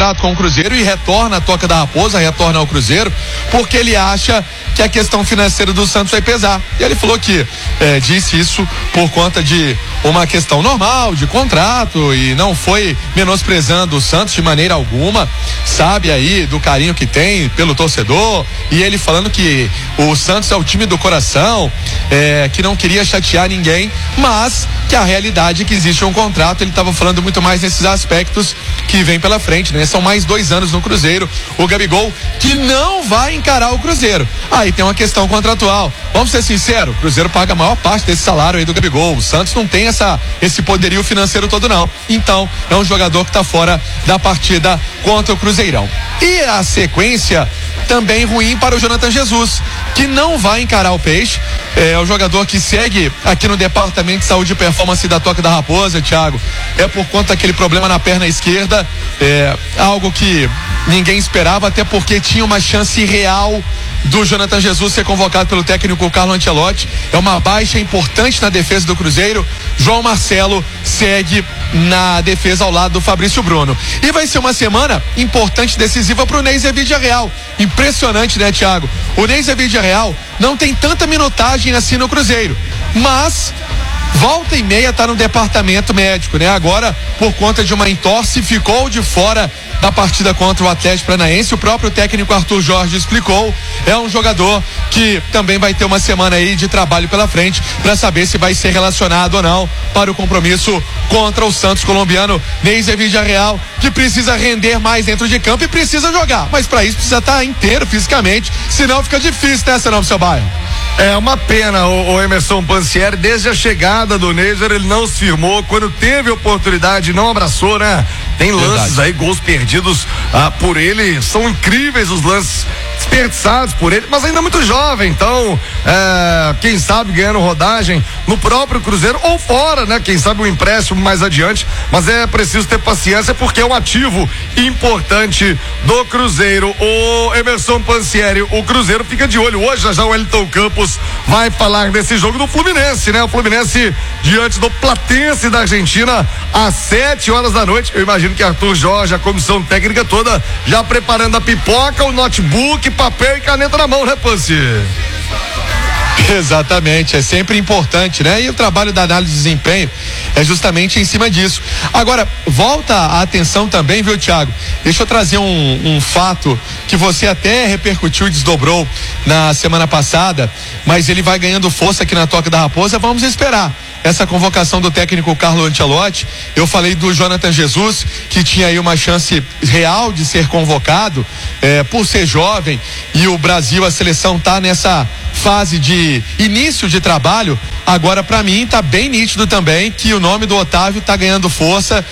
contrato com o Cruzeiro e retorna à Toca da Raposa, retorna ao Cruzeiro, porque ele acha que a questão financeira do Santos vai pesar. E ele falou que disse isso por conta de uma questão normal, de contrato, e não foi menosprezando o Santos de maneira alguma, sabe aí do carinho que tem pelo torcedor, e ele falando que o Santos é o time do coração, que não queria chatear ninguém, mas que a realidade é que existe um contrato. Ele estava falando muito mais nesses aspectos que vem pela frente, né? São mais 2 anos no Cruzeiro, o Gabigol que não vai encarar o Cruzeiro. Aí tem uma questão contratual, vamos ser sinceros, o Cruzeiro paga a maior parte desse salário aí do Gabigol, o Santos não tem esse poderio financeiro todo não, então é um jogador que está fora da partida contra o Cruzeirão. E a sequência também ruim para o Jonathan Jesus, que não vai encarar o Peixe. É o jogador que segue aqui no Departamento de Saúde e Performance da Toca da Raposa, Thiago. É por conta daquele problema na perna esquerda, algo que ninguém esperava, até porque tinha uma chance real do Jonathan Jesus ser convocado pelo técnico Carlo Ancelotti. É uma baixa importante na defesa do Cruzeiro. João Marcelo segue na defesa ao lado do Fabrício Bruno. E vai ser uma semana importante, decisiva para o Ney Zé Villarreal. Impressionante, né, Thiago? O Ney Zé Villarreal não tem tanta minutagem assim no Cruzeiro, mas volta e meia tá no departamento médico, né? Agora, por conta de uma entorse, ficou de fora da partida contra o Atlético Paranaense. O próprio técnico Arthur Jorge explicou, é um jogador que também vai ter uma semana aí de trabalho pela frente para saber se vai ser relacionado ou não para o compromisso contra o Santos colombiano. Ney Zé Villarreal, que precisa render mais dentro de campo e precisa jogar, mas para isso precisa estar inteiro fisicamente, senão fica difícil, né, Senão, seu bairro? É uma pena, o Emerson Pansieri, desde a chegada do Neiser, ele não se firmou, quando teve oportunidade não abraçou, né? Tem lances aí, gols perdidos por ele, são incríveis os lances desperdiçados por ele, mas ainda muito jovem, então quem sabe ganhando rodagem no próprio Cruzeiro ou fora, né? Quem sabe um empréstimo mais adiante, mas é preciso ter paciência porque é um ativo importante do Cruzeiro. O Emerson Pansieri, o Cruzeiro fica de olho hoje, já o Wellington Campos vai falar desse jogo do Fluminense, né? O Fluminense diante do Platense da Argentina às 7h da noite. Eu imagino que Arthur Jorge, a comissão técnica toda já preparando a pipoca, o notebook, papel e caneta na mão, né, Pansi? Exatamente, é sempre importante, né? E o trabalho da análise de desempenho é justamente em cima disso. Agora, volta a atenção também, viu, Thiago? Deixa eu trazer um fato que você até repercutiu e desdobrou na semana passada, mas ele vai ganhando força aqui na Toca da Raposa. Vamos esperar essa convocação do técnico Carlo Ancelotti. Eu falei do Jonathan Jesus, que tinha aí uma chance real de ser convocado, por ser jovem, e o Brasil, a seleção tá nessa fase de início de trabalho. Agora, para mim, tá bem nítido também que o nome do Otávio tá ganhando força.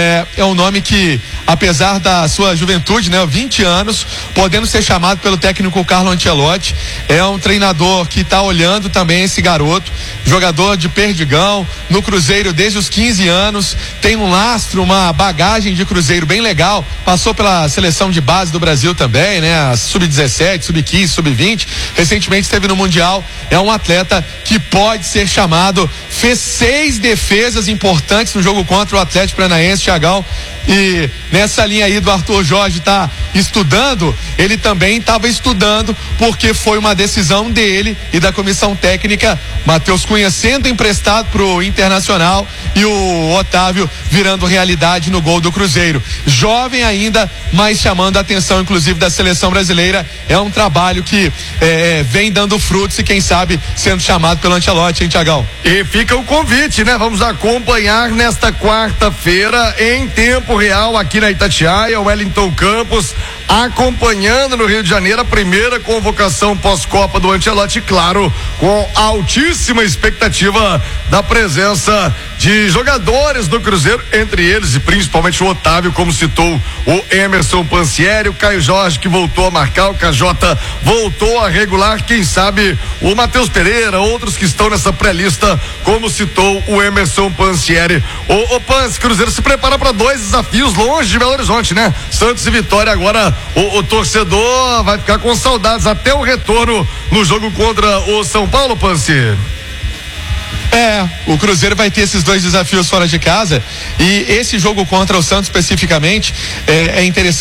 É um nome que, apesar da sua juventude, né, 20 anos, podendo ser chamado pelo técnico Carlo Ancelotti, é um treinador que tá olhando também esse garoto, jogador de Perdigão, no Cruzeiro desde os 15 anos, tem um lastro, uma bagagem de Cruzeiro bem legal, passou pela seleção de base do Brasil também, né, sub-17, sub-15, sub-20, recentemente esteve no Mundial. É um atleta que pode ser chamado, fez 6 defesas importantes no jogo contra o Atlético Paranaense, Thiagão. E nessa linha aí do Arthur Jorge tá estudando, ele também estava estudando, porque foi uma decisão dele e da comissão técnica. Matheus Cunha sendo emprestado pro Internacional e o Otávio virando realidade no gol do Cruzeiro. Jovem ainda, mas chamando a atenção inclusive da seleção brasileira. É um trabalho que vem dando frutos e quem sabe sendo chamado pelo Ancelotti, hein, Thiagão? E fica o convite, né? Vamos acompanhar nesta quarta-feira em tempo real aqui na Itatiaia, o Wellington Campos acompanhando no Rio de Janeiro a primeira convocação pós-Copa do Ancelotti, claro, com altíssima expectativa da presença de jogadores do Cruzeiro, entre eles e principalmente o Otávio, como citou o Emerson Pansieri, o Caio Jorge que voltou a marcar, o KJ voltou a regular, quem sabe o Matheus Pereira, outros que estão nessa pré-lista, como citou o Emerson Pansieri. O Pansi, Cruzeiro se prepara para 2 desafios longe de Belo Horizonte, né? Santos e Vitória. Agora o torcedor vai ficar com saudades até o retorno no jogo contra o São Paulo, Pansi. O Cruzeiro vai ter esses 2 desafios fora de casa, e esse jogo contra o Santos especificamente é interessante.